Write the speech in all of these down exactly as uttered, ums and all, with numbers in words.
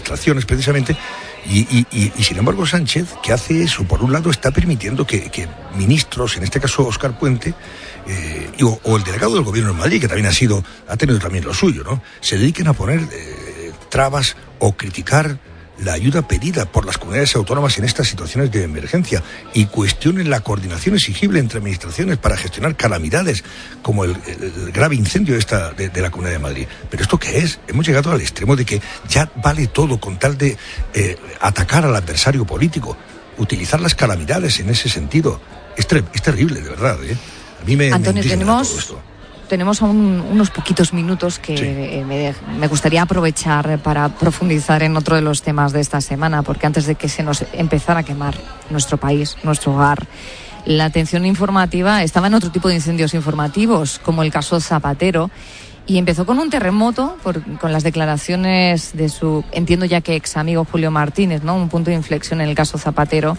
administraciones precisamente, y, y, y, y sin embargo Sánchez, que hace eso, por un lado está permitiendo que, que ministros, en este caso Óscar Puente, eh, o, o el delegado del gobierno en Madrid, que también ha sido, ha tenido también lo suyo, ¿no?, se dediquen a poner eh, trabas o criticar la ayuda pedida por las comunidades autónomas en estas situaciones de emergencia y cuestionen la coordinación exigible entre administraciones para gestionar calamidades como el, el, el grave incendio de, esta, de, de la Comunidad de Madrid. ¿Pero esto qué es? Hemos llegado al extremo de que ya vale todo con tal de eh, atacar al adversario político, utilizar las calamidades en ese sentido. Es, ter- es terrible, de verdad, ¿eh? A mí me, Antonio, me tenemos... todo esto. Tenemos aún unos poquitos minutos que sí. eh, me, me gustaría aprovechar para profundizar en otro de los temas de esta semana, porque antes de que se nos empezara a quemar nuestro país, nuestro hogar, la atención informativa estaba en otro tipo de incendios informativos, como el caso Zapatero, y empezó con un terremoto, por, con las declaraciones de su, entiendo ya que ex amigo Julio Martínez, ¿no?, un punto de inflexión en el caso Zapatero,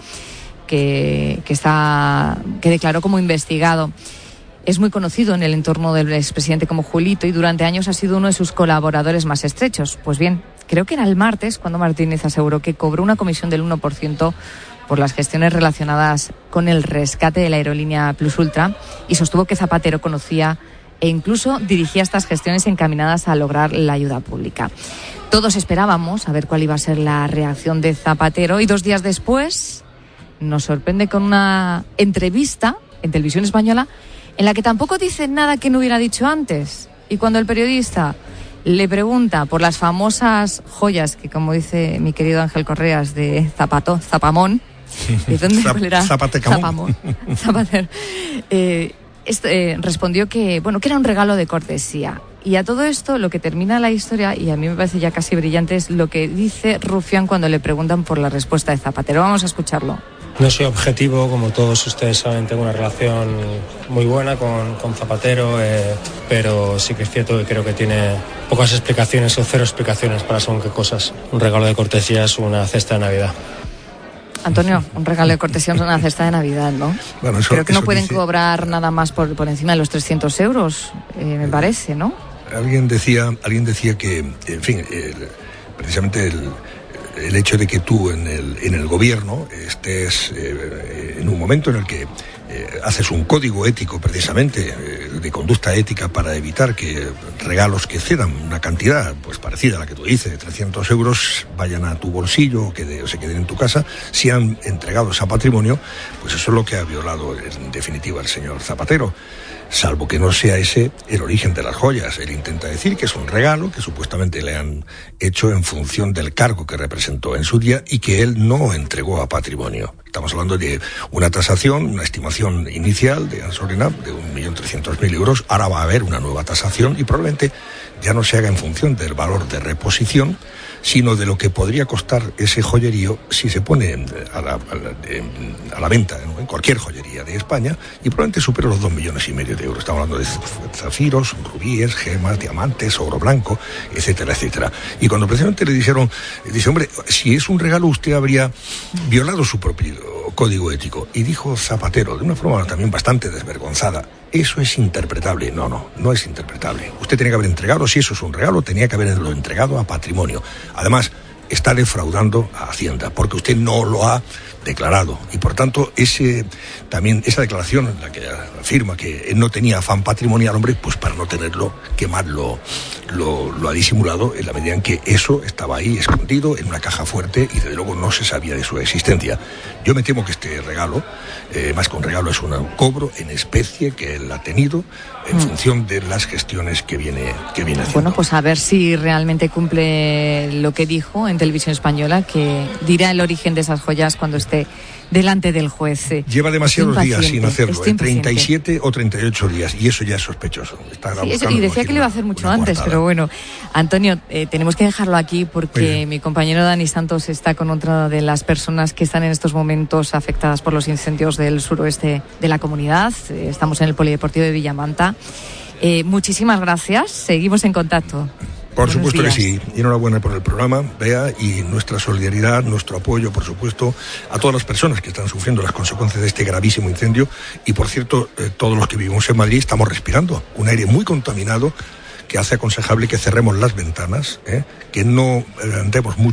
que, que, está, que declaró como investigado. Es muy conocido en el entorno del expresidente como Julito y durante años ha sido uno de sus colaboradores más estrechos. Pues bien, creo que era el martes cuando Martínez aseguró que cobró una comisión del uno por ciento por las gestiones relacionadas con el rescate de la aerolínea Plus Ultra y sostuvo que Zapatero conocía e incluso dirigía estas gestiones encaminadas a lograr la ayuda pública. Todos esperábamos a ver cuál iba a ser la reacción de Zapatero y dos días después nos sorprende con una entrevista en Televisión Española en la que tampoco dice nada que no hubiera dicho antes. Y cuando el periodista le pregunta por las famosas joyas que, como dice mi querido Ángel Correas, de Zapato, Zapamón, ¿de dónde cuál era? Zapatecamón. Zapamón. Zapater. Eh, este, eh, respondió que, bueno, que era un regalo de cortesía. Y a todo esto, lo que termina la historia, y a mí me parece ya casi brillante, es lo que dice Rufián cuando le preguntan por la respuesta de Zapatero. Vamos a escucharlo. No soy objetivo, como todos ustedes saben, tengo una relación muy buena con, con Zapatero, eh, pero sí que es cierto que creo que tiene pocas explicaciones o cero explicaciones para según qué cosas. Un regalo de cortesía es una cesta de Navidad. Antonio, un regalo de cortesía es una cesta de Navidad, ¿no? Bueno, eso, creo que no eso pueden dice... cobrar nada más por, por encima de los trescientos euros, eh, me parece, ¿no? Alguien decía, alguien decía que, en fin, el, precisamente el... el hecho de que tú en el, en el gobierno estés eh, en un momento en el que eh, haces un código ético precisamente eh, de conducta ética para evitar que regalos que cedan una cantidad pues parecida a la que tú dices, de trescientos euros, vayan a tu bolsillo o, que de, o se queden en tu casa, sean entregados a patrimonio, pues eso es lo que ha violado en definitiva el señor Zapatero. Salvo que no sea ese el origen de las joyas. Él intenta decir que es un regalo que supuestamente le han hecho en función del cargo que representó en su día y que él no entregó a patrimonio. Estamos hablando de una tasación, una estimación inicial de Ansorinap de un millón trescientos mil euros. Ahora va a haber una nueva tasación y probablemente ya no se haga en función del valor de reposición, sino de lo que podría costar ese joyerío si se pone a la, a la, a la venta, ¿no?, en cualquier joyería de España, y probablemente supera los dos millones y medio de euros. Estamos hablando de zafiros, rubíes, gemas, diamantes, oro blanco, etcétera, etcétera. Y cuando precisamente le dijeron, dice, hombre, si es un regalo usted habría violado su propio código ético. Y dijo Zapatero, de una forma también bastante desvergonzada, eso es interpretable. No, no, no es interpretable. Usted tenía que haber entregado, si eso es un regalo, tenía que haberlo entregado a patrimonio. Además, está defraudando a Hacienda, porque usted no lo ha declarado. Y por tanto, ese también esa declaración en la que afirma que él no tenía afán patrimonial, hombre, pues para no tenerlo, que más lo, lo, lo ha disimulado en la medida en que eso estaba ahí escondido en una caja fuerte y desde luego no se sabía de su existencia. Yo me temo que este regalo, eh, más que un regalo, es un cobro en especie que él ha tenido en mm. función de las gestiones que viene, que viene haciendo. Bueno, pues a ver si realmente cumple lo que dijo en Televisión Española, que dirá el origen de esas joyas cuando esté delante del juez. Lleva demasiados días sin hacerlo, ¿eh? treinta y siete o treinta y ocho días, y eso ya es sospechoso. Está sí, eso, y decía que lo iba a hacer mucho antes, coartada. Pero bueno, Antonio, eh, tenemos que dejarlo aquí porque mi compañero Dani Santos está con otra de las personas que están en estos momentos afectadas por los incendios del suroeste de la comunidad. Eh, estamos en el Polideportivo de Villamanta. Eh, muchísimas gracias, seguimos en contacto. Por supuesto que sí, y enhorabuena por el programa, Bea, y nuestra solidaridad, nuestro apoyo, por supuesto, a todas las personas que están sufriendo las consecuencias de este gravísimo incendio. Y por cierto, eh, todos los que vivimos en Madrid estamos respirando un aire muy contaminado que hace aconsejable que cerremos las ventanas, eh, que no eh, andemos mucho